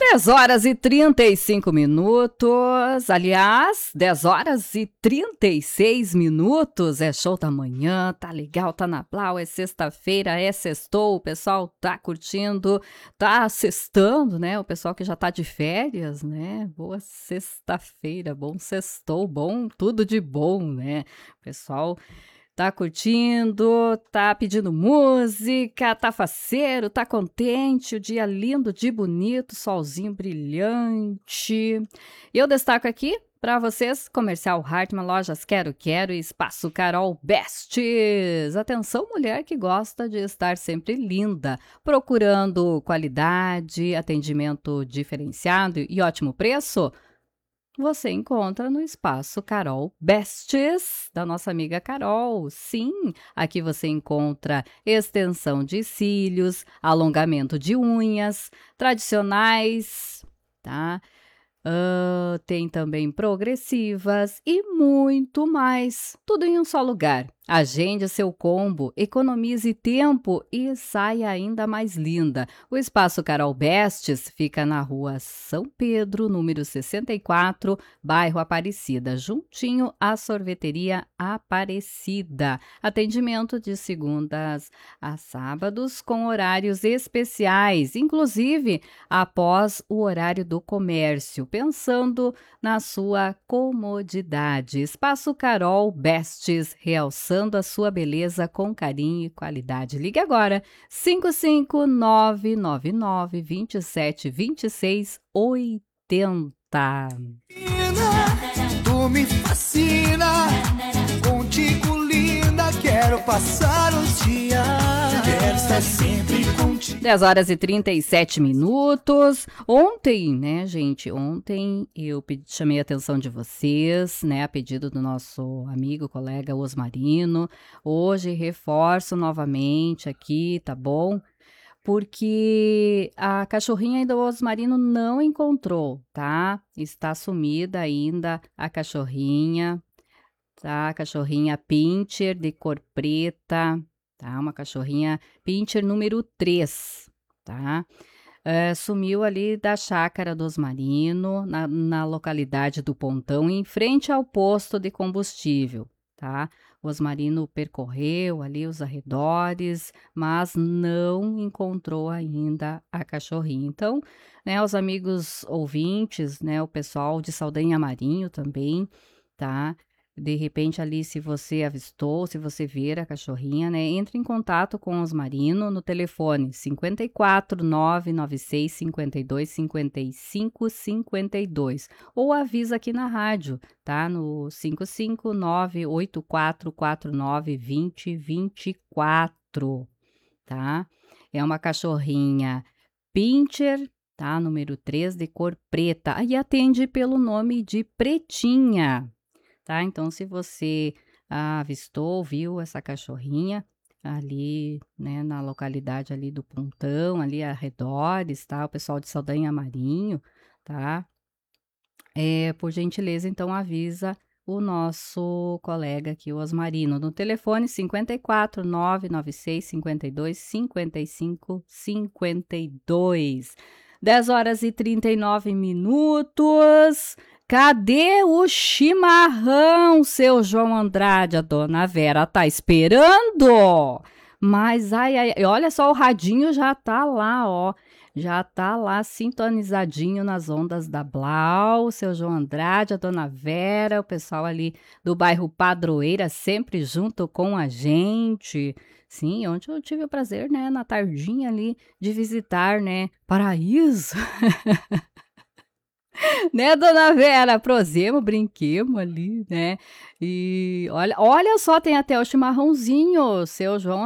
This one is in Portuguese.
10h35, aliás, 10h36, é show da manhã, tá legal, tá na Blau, é sexta-feira, é sextou, o pessoal tá curtindo, tá sextando, né, o pessoal que já tá de férias, né, boa sexta-feira, bom sextou, bom, tudo de bom, né, o pessoal tá curtindo, tá pedindo música, tá faceiro, tá contente, o dia lindo, dia bonito, solzinho brilhante. Eu destaco aqui para vocês, Comercial Hartmann, Lojas Quero Quero e Espaço Carol Bestes. Atenção, mulher que gosta de estar sempre linda, procurando qualidade, atendimento diferenciado e ótimo preço. Você encontra no Espaço Carol Bestes, da nossa amiga Carol. Sim, aqui você encontra extensão de cílios, alongamento de unhas, tradicionais, tá? Tem também progressivas e muito mais. Tudo em um só lugar. Agende seu combo, economize tempo e saia ainda mais linda. O Espaço Carol Bestes fica na rua São Pedro, número 64, bairro Aparecida, juntinho à sorveteria Aparecida. Atendimento de segundas a sábados com horários especiais, inclusive após o horário do comércio, pensando na sua comodidade. Espaço Carol Bestes, realçando a sua beleza com carinho e qualidade. Ligue agora, 55999272680. Tu me fascina, contigo linda, quero passar os dias, quero estar sempre contigo. 10h37. Ontem, né, gente, eu chamei a atenção de vocês, né, a pedido do nosso amigo, colega Osmarino. Hoje reforço novamente aqui, tá bom? Porque a cachorrinha do Osmarino não encontrou, tá? Está sumida ainda a cachorrinha, tá? A cachorrinha Pinscher de cor preta, tá? Uma cachorrinha Pinscher número 3, tá? Sumiu ali da chácara do Osmarino, na localidade do Pontão, em frente ao posto de combustível, tá? O Osmarino percorreu ali os arredores, mas não encontrou ainda a cachorrinha. Então, né, os amigos ouvintes, né, o pessoal de Saldanha Marinho também, tá? De repente ali, se você avistou, se você ver a cachorrinha, né, entre em contato com o Osmarino no telefone 54 996 52 55 52 ou avisa aqui na rádio, tá? No 55984492024, tá? É uma cachorrinha Pinscher, tá? Número 3 de cor preta e atende pelo nome de Pretinha. Tá? Então, se você avistou, viu essa cachorrinha ali, né, na localidade ali do Pontão, ali arredores, tá? O pessoal de Saldanha Marinho, tá? Por gentileza, então, avisa o nosso colega aqui, o Osmarino, no telefone 54 996 52 55 52. 10h39. Cadê o chimarrão, seu João Andrade? A dona Vera tá esperando. Mas, olha só, o radinho já tá lá, ó. Já tá lá sintonizadinho nas ondas da Blau, seu João Andrade, a dona Vera, o pessoal ali do bairro Padroeira, sempre junto com a gente. Sim, ontem eu tive o prazer, né, na tardinha ali, de visitar, né, Paraíso. Né, dona Vera? Prosemos, brinquemos ali, né? E olha só, tem até o chimarrãozinho, seu João